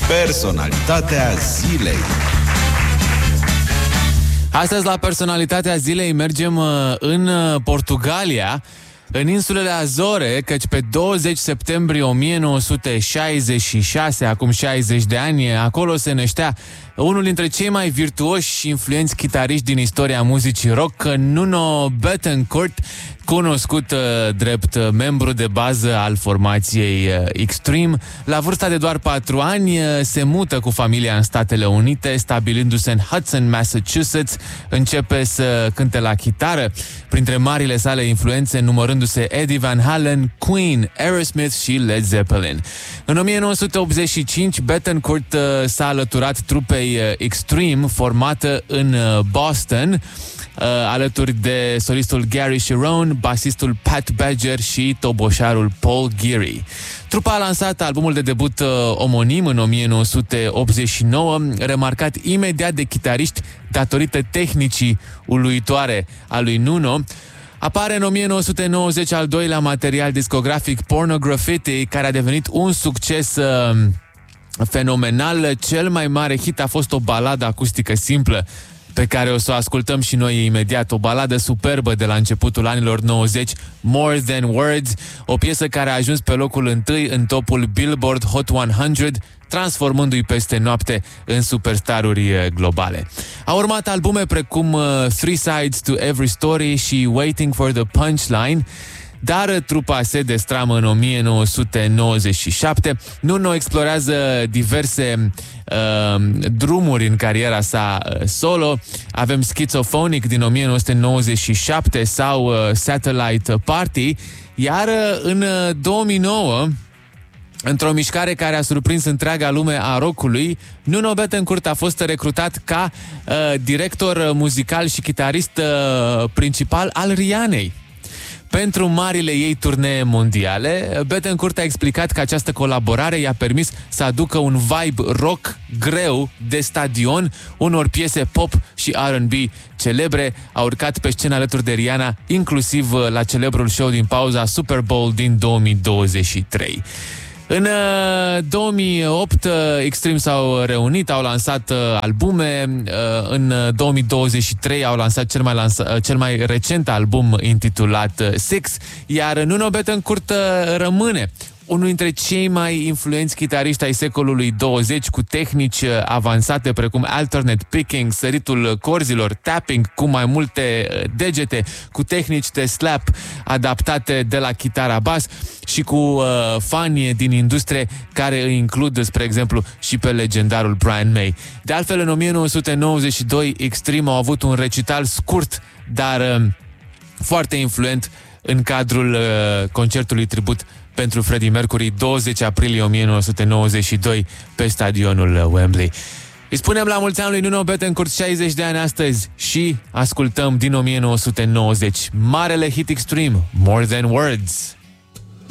Personalitatea zilei. Astăzi la Personalitatea zilei mergem în Portugalia, în insulele Azore, căci pe 20 septembrie 1966, acum 60 de ani, acolo se năștea unul dintre cei mai virtuoși și influenți chitariști din istoria muzicii rock, Nuno Bettencourt, cunoscut drept membru de bază al formației Extreme. La vârsta de doar 4 ani se mută cu familia în Statele Unite, stabilindu-se în Hudson, Massachusetts. Începe să cânte la chitară, printre marile sale influențe numărându-se Eddie Van Halen, Queen, Aerosmith și Led Zeppelin. În 1985, Bettencourt s-a alăturat trupei Extreme, formată în Boston, alături de solistul Gary Cherone, basistul Pat Badger și toboșarul Paul Geary. Trupa a lansat albumul de debut omonim în 1989, remarcat imediat de chitariști datorită tehnicii uluitoare a lui Nuno. Apare în 1990 al doilea material discografic, Pornography, care a devenit un succes fenomenal. Cel mai mare hit a fost o baladă acustică simplă, pe care o să o ascultăm și noi imediat, o baladă superbă de la începutul anilor 90, More Than Words, o piesă care a ajuns pe locul întâi în topul Billboard Hot 100, transformându-i peste noapte în superstaruri globale. Au urmat albume precum Three Sides to Every Story și Waiting for the Punchline, dar trupa se destramă în 1997. Nuno explorează diverse drumuri în cariera sa solo. Avem Schizophonic din 1997 sau Satellite Party, iar în 2009, într-o mișcare care a surprins întreaga lume a rockului, Nuno Bettencourt a fost recrutat ca director muzical și chitarist principal al Rihanei. Pentru marile ei turnee mondiale, Bettencourt a explicat că această colaborare i-a permis să aducă un vibe rock greu de stadion unor piese pop și R&B celebre. A urcat pe scenă alături de Rihanna, inclusiv la celebrul show din pauza Super Bowl din 2023. În 2008, Extreme s-au reunit, au lansat albume. În 2023 au lansat cel mai recent album intitulat Six, iar Nuno Bettencourt rămâne unul dintre cei mai influenți chitariști ai secolului 20, cu tehnici avansate precum alternate picking, săritul corzilor, tapping cu mai multe degete, cu tehnici de slap adaptate de la chitara bas și cu fani din industrie care îi includ, spre exemplu, și pe legendarul Brian May. De altfel, în 1992, Extreme au avut un recital scurt, dar foarte influent în cadrul concertului tribut pentru Freddie Mercury, 20 aprilie 1992, pe stadionul Wembley. Îi spunem la mulți ani lui Nuno Bettencourt, 60 de ani astăzi, și ascultăm din 1990 marele hit Extreme, More Than Words.